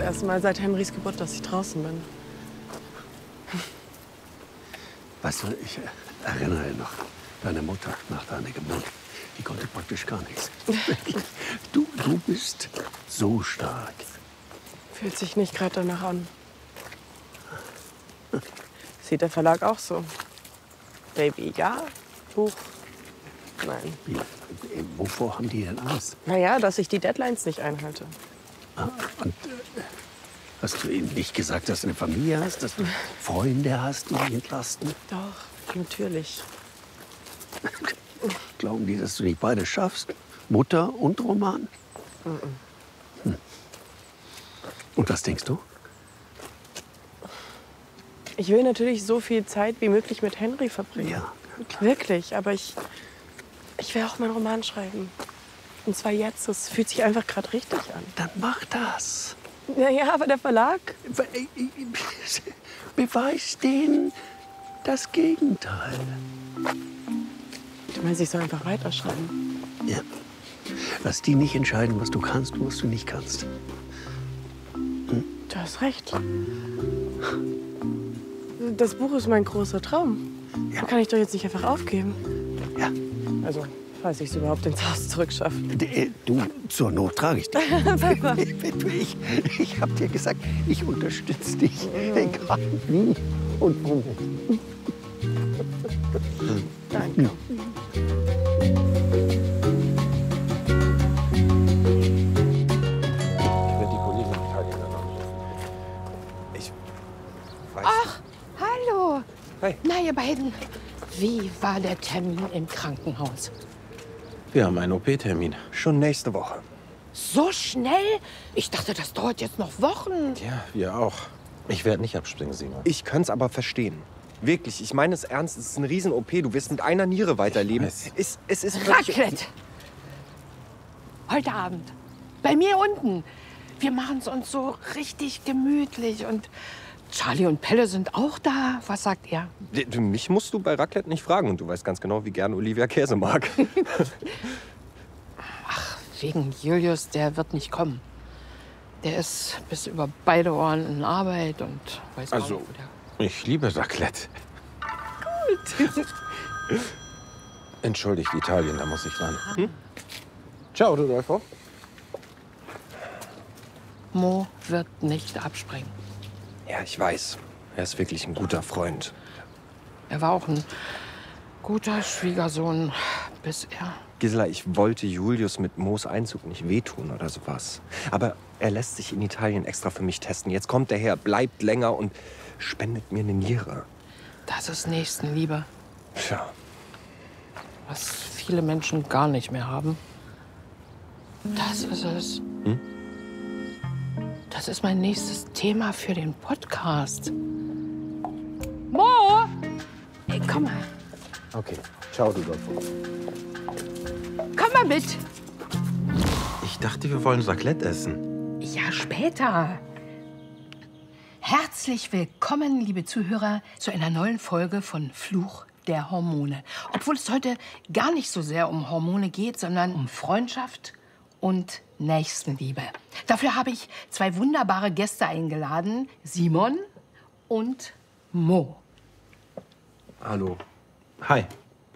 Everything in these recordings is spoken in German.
erste Mal seit Henrys Geburt, dass ich draußen bin. Weißt du, ich erinnere noch, deine Mutter nach deiner Geburt, die konnte praktisch gar nichts. Du bist so stark. Fühlt sich nicht gerade danach an. Sieht der Verlag auch so? Baby, ja. Buch, nein. Wie, wovor haben die denn Angst? Naja, dass ich die Deadlines nicht einhalte. Und hast du ihnen nicht gesagt, dass du eine Familie hast, dass du Freunde hast, die dich entlasten? Doch, natürlich. Glauben die, dass du nicht beides schaffst? Mutter und Roman? Hm. Und was denkst du? Ich will natürlich so viel Zeit wie möglich mit Henry verbringen. Ja. Wirklich, aber ich will auch meinen Roman schreiben. Und zwar jetzt. Es fühlt sich einfach gerade richtig an. Dann mach das. Ja, aber der Verlag? Beweis denen das Gegenteil. Du meinst, ich soll einfach weiterschreiben? Ja. Lass die nicht entscheiden, was du kannst und was du nicht kannst. Du hast recht. Das Buch ist mein großer Traum. Ja. Da kann ich doch jetzt nicht einfach aufgeben. Ja. Also, falls ich es überhaupt ins Haus zurückschaffe. Du, zur Not trage ich dich. Ich hab dir gesagt, ich unterstütze dich. Egal wie und womit. Danke. Ich werde die Kollegen in Italien dann anrufen. Ich weiß Ach, hallo. Hi. Na, ihr beiden. Wie war der Termin im Krankenhaus? Wir haben einen OP-Termin. Schon nächste Woche. So schnell? Ich dachte, das dauert jetzt noch Wochen. Ja, wir auch. Ich werde nicht abspringen, Simon. Ich kann's aber verstehen. Wirklich, ich meine es ernst. Es ist eine Riesen-OP. Du wirst mit einer Niere weiterleben. Es ist wirklich... Raclette! Heute Abend. Bei mir unten. Wir machen es uns so richtig gemütlich. Und Charlie und Pelle sind auch da. Was sagt ihr? Mich musst du bei Raclette nicht fragen. Und du weißt ganz genau, wie gern Olivia Käse mag. Ach, wegen Julius, der wird nicht kommen. Der ist bis über beide Ohren in Arbeit und weiß gar Also, nicht, wo der... ich liebe Raclette. Gut. Entschuldigt Italien, da muss ich ran. Ciao, Rudolfo. Mo wird nicht abspringen. Ja, ich weiß. Er ist wirklich ein guter Freund. Er war auch ein guter Schwiegersohn, bis er... Gisela, ich wollte Julius mit Moos Einzug nicht wehtun oder sowas. Aber er lässt sich in Italien extra für mich testen. Jetzt kommt er her, bleibt länger und spendet mir eine Niere. Das ist Nächstenliebe, Tja. was viele Menschen gar nicht mehr haben. Das ist es. Das ist mein nächstes Thema für den Podcast. Mo! Hey, komm mal. Okay, ciao, Rudolfo. Komm mal mit. Ich dachte, wir wollen Raclette essen. Ja, später. Herzlich willkommen, liebe Zuhörer, zu einer neuen Folge von Fluch der Hormone. Obwohl es heute gar nicht so sehr um Hormone geht, sondern um Freundschaft und Nächstenliebe. Dafür habe ich zwei wunderbare Gäste eingeladen, Simon und Mo. Hallo. Hi.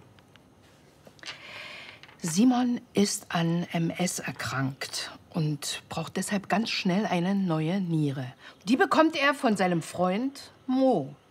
Simon ist an MS erkrankt und braucht deshalb ganz schnell eine neue Niere. Die bekommt er von seinem Freund Mo.